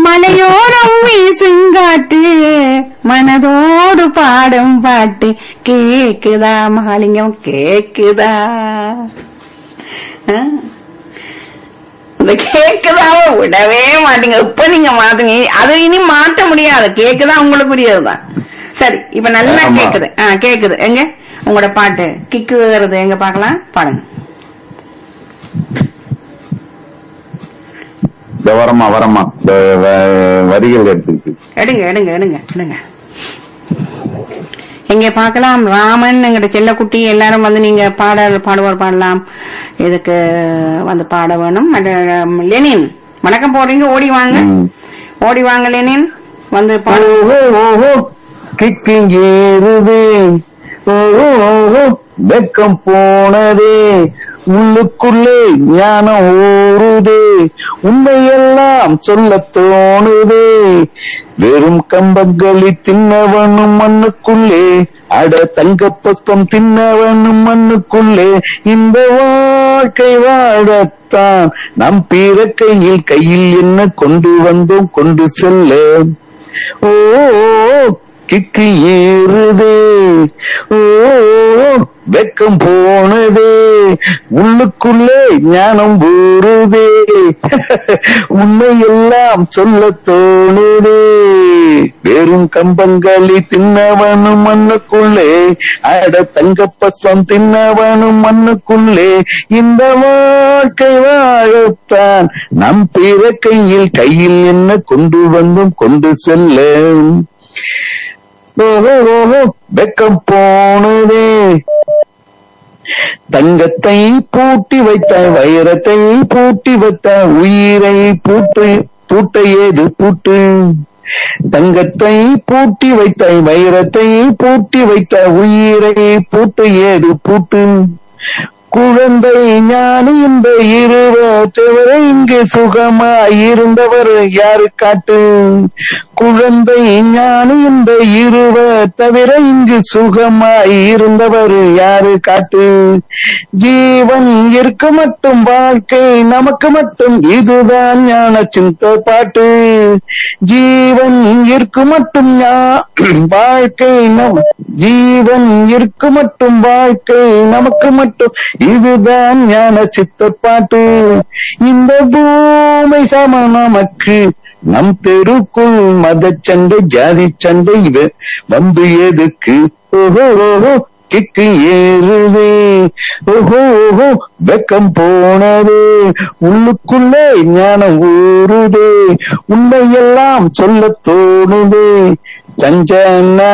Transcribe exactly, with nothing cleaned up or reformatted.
மலையோரம் வீசுங்காட்டு மனதோடு பாடும் பாட்டு கேக்குதா மகாலிங்கம் கேக்குதா? இந்த கேக்குதாவ விடவே மாட்டீங்க. இப்ப நீங்க மாத்துங்க, அது இனி மாற்ற முடியாது. கேக்குதா உங்களுக்குரியதுதான். சரி, இப்ப நல்லா கேக்குது. ஆஹ் கேக்குது. எங்க உங்களோட பாட்டு கிக்குறது எங்க பாக்கலாம், பாடுங்க. வரமா வரமா வரிகள் எடுத்துக்கிட்டு எடுங்க எடுங்க எடுங்க எடுங்க எங்க பாக்கலாம். ராமன், எங்கட செல்லக்குட்டி எல்லாரும் வந்து நீங்க பாட பாடுவார் பாடலாம். இதுக்கு வந்து பாட வேணும். லெனின் வணக்கம் போடுறீங்க, ஓடி வாங்க ஓடி வாங்க லெனின் வந்து பாடு. கிக்குங்கேறுதே வெக்கம் போனதே உள்ளுக்குள்ளே ஞானம் ஊறுதே உண்மையெல்லாம் சொல்ல தோணுதே வெறும் கம்பங்களி தின்னவனும் மண்ணுக்குள்ளே அட தங்க பக்கம் தின்னவனும் மண்ணுக்குள்ளே இந்த வாழ்க்கை வாழத்தான் நம் பிறக்கையில் கையில் என்ன கொண்டு வந்தோம் கொண்டு செல்ல. ஓ கிக்கு ஏறுதே ஓ வெக்கம் போனதே உள்ளுக்குள்ளே ஞானம் ஊறுதே உண்மையெல்லாம் சொல்ல தோணுதே வெறும் கம்பங்களி தின்னவனும் மண்ணுக்குள்ளே அட தங்க பசம் தின்னவனும் மண்ணுக்குள்ளே இந்த வாழ்க்கை வாழத்தான் நம் பிறக்கையில் கையில் என்ன கொண்டு வந்தும் கொண்டு செல்ல. ஓஹோ ஓஹோ வெக்கம் போனதே தங்கத்தை பூட்டி வைத்தாய் வைரத்தை பூட்டி வைத்தாய் உயிரை பூட்டு பூட்ட ஏது பூட்டு தங்கத்தை பூட்டி வைத்தாய் வைரத்தை பூட்டி வைத்தாய் உயிரை பூட்ட ஏது பூட்டு குழந்தை ஞானி இந்த இருவ தவிர இங்கு சுகமாயிருந்தவர் யாரு காட்டு குழந்தை ஞானி இந்த இருவ தவிர இங்கு சுகமாயிருந்தவர் யாரு காட்டு ஜீவன் இருக்க மட்டும் வாழ்க்கை நமக்கு மட்டும் இதுதான் ஞான சிந்த பாட்டு ஜீவன் இருக்க மட்டும் வாழ்க்கை நம் ஜீவன் இருக்க மட்டும் வாழ்க்கை நமக்கு மட்டும் இதுதான் ஞான சித்தப்பாட்டு இந்த பூமை சம நமக்கு நம் தெருக்குள் மத சண்டை ஜாதி சண்டை இது வந்து எதுக்கு ஓஹோ ஓஹோ கிக்கு ஏறுதே ஓஹோ ஓஹோ வெக்கம் போனதே உள்ளுக்குள்ளே ஞானம் ஊறுதே உண்மையெல்லாம் சொல்ல தோணுதே சஞ்சன